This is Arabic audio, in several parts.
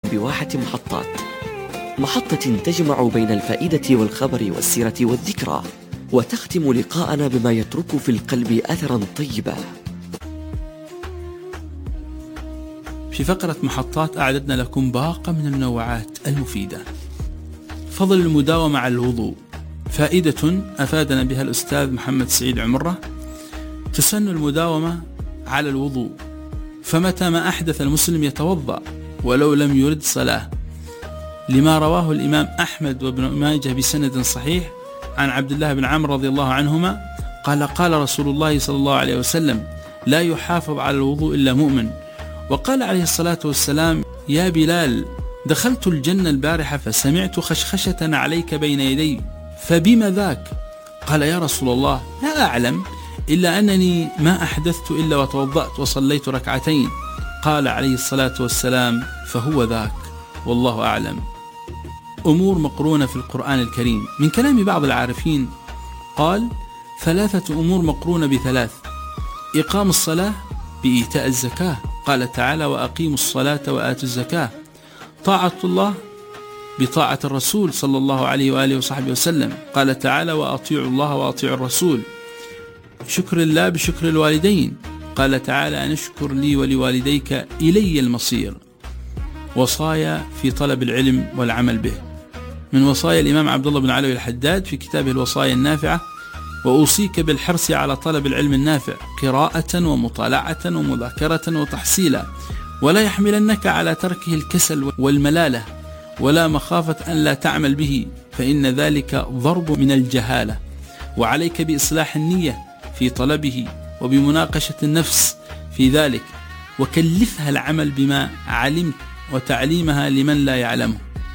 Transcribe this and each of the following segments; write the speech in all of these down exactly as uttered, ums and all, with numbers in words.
بواحة محطات، محطة تجمع بين الفائدة والخبر والسيرة والذكرى، وتختم لقاءنا بما يترك في القلب أثرا طيبا. في فقرة محطات أعددنا لكم باقة من المنوعات المفيدة. فضل المداومة على الوضوء. فائدة أفادنا بها الأستاذ محمد سعيد عمرة: تسن المداومة على الوضوء، فمتى ما أحدث المسلم يتوضأ ولو لم يرد صلاة، لما رواه الإمام أحمد وابن ماجه بسند صحيح عن عبد الله بن عمرو رضي الله عنهما قال: قال رسول الله صلى الله عليه وسلم: لا يحافظ على الوضوء إلا مؤمن. وقال عليه الصلاة والسلام: يا بلال، دخلت الجنة البارحة فسمعت خشخشة عليك بين يدي، فبما ذاك؟ قال: يا رسول الله، لا أعلم إلا أنني ما أحدثت إلا وتوضأت وصليت ركعتين. قال عليه الصلاة والسلام: فهو ذاك، والله أعلم. أمور مقرونة في القرآن الكريم. من كلام بعض العارفين قال: ثلاثة أمور مقرونة بثلاث: إقام الصلاة بإيتاء الزكاة، قال تعالى: وأقيموا الصلاة وآتوا الزكاة. طاعة الله بطاعة الرسول صلى الله عليه وآله وصحبه وسلم، قال تعالى: وأطيعوا الله وأطيعوا الرسول. شكر الله بشكر الوالدين، قال تعالى: أن اشكر لي ولوالديك إلي المصير. وصايا في طلب العلم والعمل به. من وصايا الإمام عبد الله بن علوي الحداد في كتابه الوصايا النافعة: وأوصيك بالحرص على طلب العلم النافع، قراءة ومطالعة ومذاكرة وتحصيلا، ولا يحملنك على تركه الكسل والملالة، ولا مخافة أن لا تعمل به، فإن ذلك ضرب من الجهالة. وعليك بإصلاح النية في طلبه، وبمناقشة النفس في ذلك، وكلفها العمل بما علمت وتعليمها لمن لا يعلمه.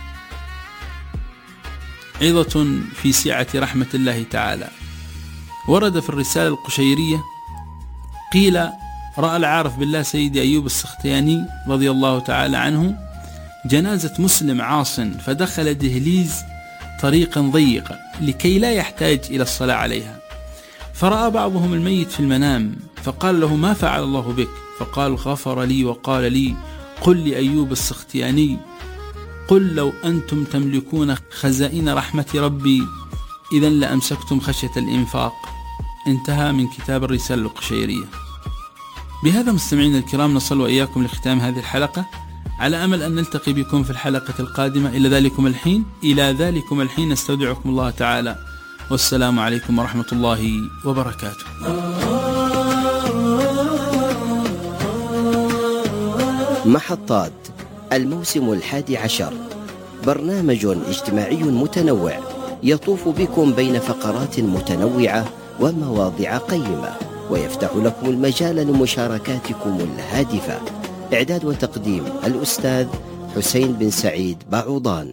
عظة في سعة رحمة الله تعالى. ورد في الرسالة القشيرية قيل: رأى العارف بالله سيدي أيوب السختياني رضي الله تعالى عنه جنازة مسلم عاص، فدخل دهليز طريقا ضيقا لكي لا يحتاج إلى الصلاة عليها، فرأى بعضهم الميت في المنام، فقال له: ما فعل الله بك؟ فقال: غفر لي وقال لي: قل لأيوب السختياني: قل لو أنتم تملكون خزائن رحمة ربي إذن لأمسكتم خشية الإنفاق. انتهى من كتاب الرسالة القشيرية. بهذا مستمعين الكرام نصل وإياكم لختام هذه الحلقة، على أمل أن نلتقي بكم في الحلقة القادمة. إلى ذلكم الحين إلى ذلكم الحين نستودعكم الله تعالى، والسلام عليكم ورحمة الله وبركاته. محطات الموسم الحادي عشر، برنامج اجتماعي متنوع يطوف بكم بين فقرات متنوعة ومواضيع قيمة، ويفتح لكم المجال لمشاركاتكم الهادفة. إعداد وتقديم الأستاذ حسين بن سعيد بعوضان.